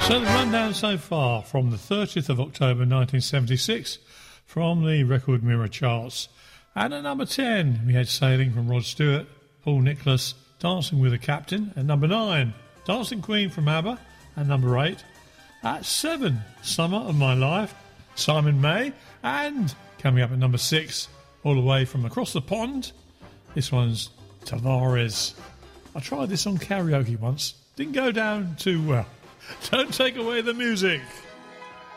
So the rundown so far from the 30th of October 1976 from the Record Mirror charts. And at number 10 we had Sailing from Rod Stewart, Paul Nicholas, Dancing with a Captain. At number 9, Dancing Queen from ABBA. At number 8, at 7, Summer of My Life, Simon May. And coming up at number 6, all the way from across the pond, this one's Tavares. I tried this on karaoke once, didn't go down too well. Don't take away the music.